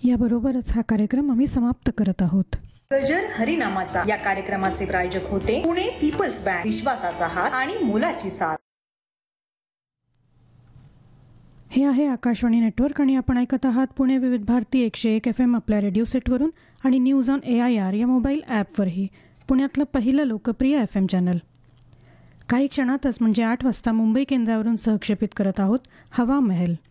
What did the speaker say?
याबरोबरच हा कार्यक्रम आम्ही समाप्त करत आहोत. गजर हरिनामाचा या कार्यक्रमाचे प्रायोजक होते पुणे पीपल्स बँक, विश्वासाचा हात आणि मोलाची साथ. हे आहे आकाशवाणी नेटवर्क आणि आपण ऐकत आहात पुणे विविध भारती 101 FM आपल्या रेडिओ सेटवरून आणि न्यूज ऑन AIR या मोबाईल ॲपवरही. पुण्यातलं पहिलं लोकप्रिय FM चॅनल. काही क्षणातच म्हणजे 8 वाजता मुंबई केंद्रावरून सहक्षेपित करत आहोत हवा महल.